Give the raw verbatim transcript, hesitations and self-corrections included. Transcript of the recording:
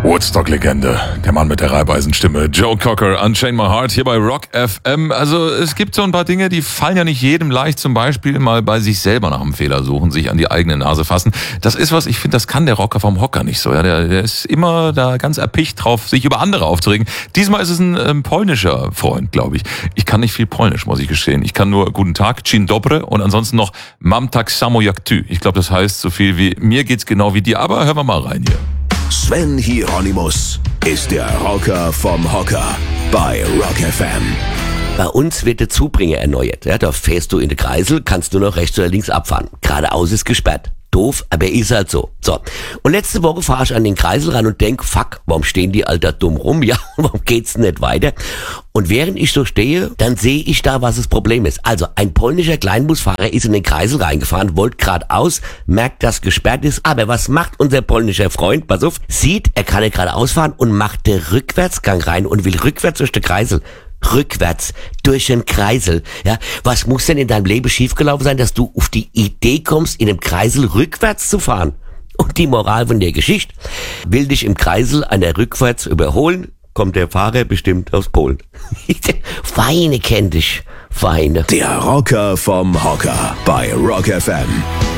Woodstock-Legende, der Mann mit der Reibeisenstimme, Joe Cocker, Unchain My Heart, hier bei Rock F M. Also es gibt so ein paar Dinge, die fallen ja nicht jedem leicht, zum Beispiel mal bei sich selber nach einem Fehler suchen, sich an die eigene Nase fassen. Das ist was, ich finde, das kann der Rocker vom Hocker nicht so. Ja, der, der ist immer da ganz erpicht drauf, sich über andere aufzuregen. Diesmal ist es ein ähm, polnischer Freund, glaube ich. Ich kann nicht viel Polnisch, muss ich gestehen. Ich kann nur Guten Tag, Dzień dobry und ansonsten noch Mam tak samo jak ty. Ich glaube, das heißt so viel wie mir geht's genau wie dir, aber hören wir mal rein hier. Sven Hieronymus ist der Rocker vom Hocker bei Rock F M. Bei uns wird der Zubringer erneuert. Ja, da fährst du in den Kreisel, kannst nur noch rechts oder links abfahren. Geradeaus ist gesperrt. Doof, aber ist halt so. So. Und letzte Woche fahre ich an den Kreisel ran und denk, fuck, warum stehen die Alter dumm rum? Ja, warum geht's nicht weiter? Und während ich so stehe, dann sehe ich da, was das Problem ist. Also, ein polnischer Kleinbusfahrer ist in den Kreisel reingefahren, wollte geradeaus, merkt, dass gesperrt ist. Aber was macht unser polnischer Freund? Pass auf, sieht, er kann nicht geradeaus fahren und macht den Rückwärtsgang rein und will rückwärts durch den Kreisel. Rückwärts, durch den Kreisel. Ja, was muss denn in deinem Leben schiefgelaufen sein, dass du auf die Idee kommst, in einem Kreisel rückwärts zu fahren? Und die Moral von der Geschichte: Will dich im Kreisel einer rückwärts überholen, kommt der Fahrer bestimmt aus Polen. Weine kennt dich, Weine. Der Rocker vom Hocker bei Rock F M.